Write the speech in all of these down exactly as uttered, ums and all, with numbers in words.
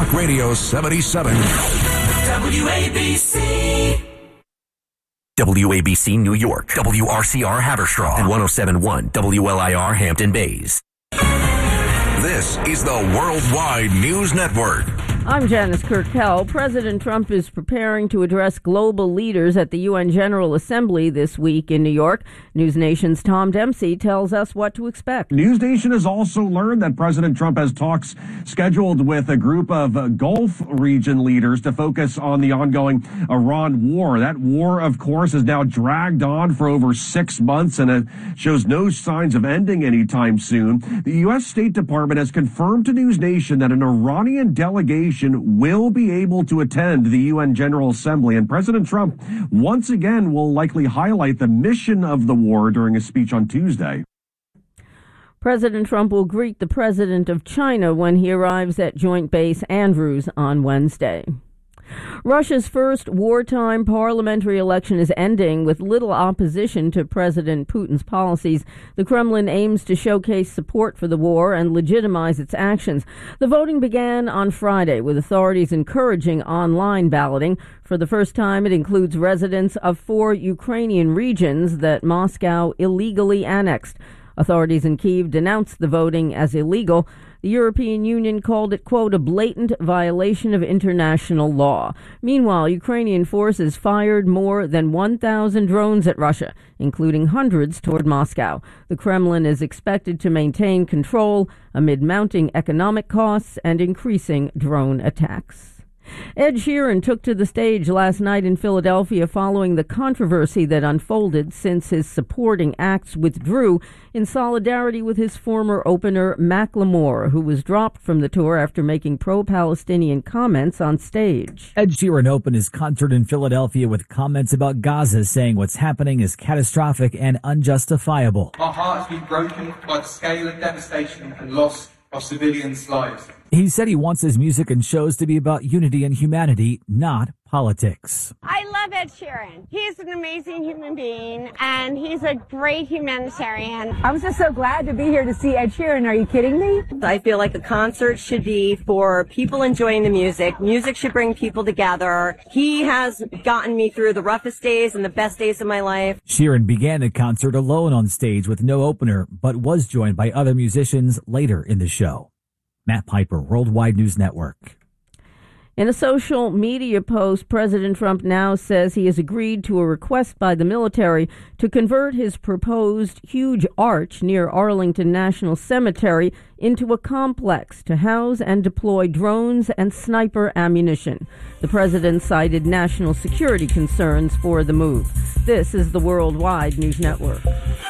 Talk Radio seventy-seven. W A B C. W A B C New York, W R C R Haverstraw, and one oh seven point one W L I R Hampton Bays. This is the Worldwide News Network. I'm Janice Kurkel. President Trump is preparing to address global leaders at the U N General Assembly this week in New York. News Nation's Tom Dempsey tells us what to expect. News Nation has also learned that President Trump has talks scheduled with a group of uh, Gulf region leaders to focus on the ongoing Iran war. That war, of course, has now dragged on for over six months and it shows no signs of ending anytime soon. The U S State Department has confirmed to News Nation that an Iranian delegation will be able to attend the U N General Assembly, and President Trump once again will likely highlight the mission of the war during a speech on Tuesday. President Trump will greet the president of China when he arrives at Joint Base Andrews on Wednesday. Russia's first wartime parliamentary election is ending with little opposition to President Putin's policies. The Kremlin aims to showcase support for the war and legitimize its actions. The voting began on Friday, with authorities encouraging online balloting. For the first time, it includes residents of four Ukrainian regions that Moscow illegally annexed. Authorities in Kyiv denounced the voting as illegal. The European Union called it, quote, a blatant violation of international law. Meanwhile, Ukrainian forces fired more than one thousand drones at Russia, including hundreds toward Moscow. The Kremlin is expected to maintain control amid mounting economic costs and increasing drone attacks. Ed Sheeran took to the stage last night in Philadelphia following the controversy that unfolded since his supporting acts withdrew in solidarity with his former opener, Macklemore, who was dropped from the tour after making pro-Palestinian comments on stage. Ed Sheeran opened his concert in Philadelphia with comments about Gaza, saying what's happening is catastrophic and unjustifiable. Our hearts have been broken by the scale of devastation and loss of civilians' lives. He said he wants his music and shows to be about unity and humanity, not politics. I love Ed Sheeran. He's an amazing human being, and he's a great humanitarian. I was just so glad to be here to see Ed Sheeran. Are you kidding me? I feel like a concert should be for people enjoying the music. Music should bring people together. He has gotten me through the roughest days and the best days of my life. Sheeran began the concert alone on stage with no opener, but was joined by other musicians later in the show. Matt Piper, Worldwide News Network. In a social media post, President Trump now says he has agreed to a request by the military to convert his proposed huge arch near Arlington National Cemetery into a complex to house and deploy drones and sniper ammunition. The president cited national security concerns for the move. This is the Worldwide News Network.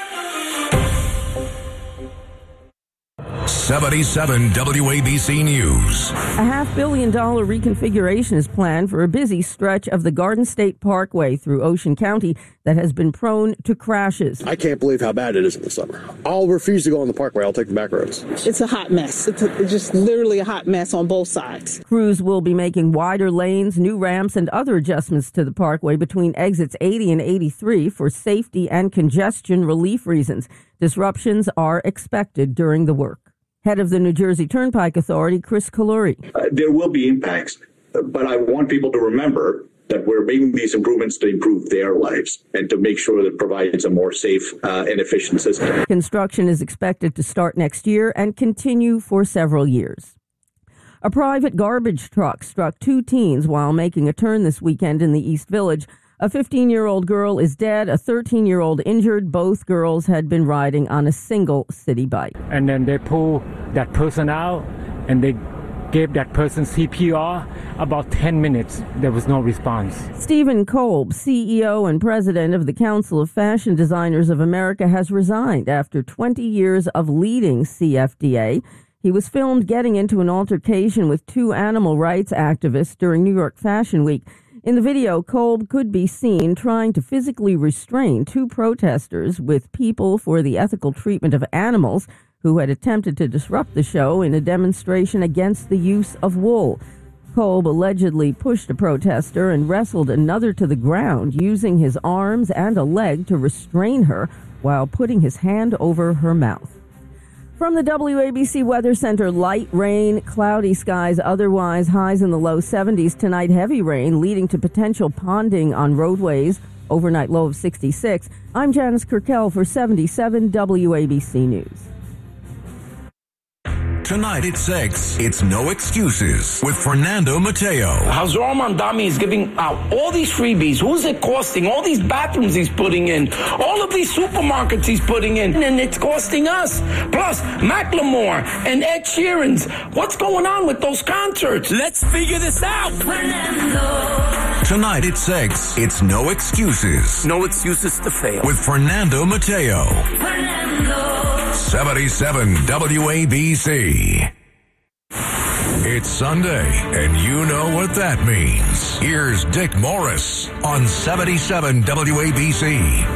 seventy-seven W A B C News. A half billion dollar reconfiguration is planned for a busy stretch of the Garden State Parkway through Ocean County that has been prone to crashes. I can't believe how bad it is in the summer. I'll refuse to go on the parkway. I'll take the back roads. It's a hot mess. It's, a, it's just literally a hot mess on both sides. Crews will be making wider lanes, new ramps, and other adjustments to the parkway between exits eighty and eighty-three for safety and congestion relief reasons. Disruptions are expected during the work. Head of the New Jersey Turnpike Authority, Chris Kaluri. Uh, there will be impacts, but I want people to remember that we're making these improvements to improve their lives and to make sure that it provides a more safe uh, and efficient system. Construction is expected to start next year and continue for several years. A private garbage truck struck two teens while making a turn this weekend in the East Village. A fifteen-year-old girl is dead, a thirteen-year-old injured. Both girls had been riding on a single city bike. And then they pull that person out, and they gave that person C P R. About ten minutes, there was no response. Stephen Kolb, C E O and president of the Council of Fashion Designers of America, has resigned after twenty years of leading C F D A. He was filmed getting into an altercation with two animal rights activists during New York Fashion Week. In the video, Kolb could be seen trying to physically restrain two protesters with People for the Ethical Treatment of Animals who had attempted to disrupt the show in a demonstration against the use of wool. Kolb allegedly pushed a protester and wrestled another to the ground, using his arms and a leg to restrain her while putting his hand over her mouth. From the W A B C Weather Center, light rain, cloudy skies, otherwise highs in the low seventies. Tonight, heavy rain leading to potential ponding on roadways. Overnight low of sixty-six. I'm Janice Kirkel for seventy-seven W A B C News. Tonight at six, it's No Excuses with Fernando Mateo. Hazor Mandami is giving out all these freebies. Who's it costing? All these bathrooms he's putting in. All of these supermarkets he's putting in. And it's costing us. Plus, Macklemore and Ed Sheeran's. What's going on with those concerts? Let's figure this out. Fernando. Tonight at six, it's No Excuses. No excuses to fail. With Fernando Mateo. Fernando. seventy-seven W A B C. It's Sunday, and you know what that means. Here's Dick Morris on seventy-seven W A B C.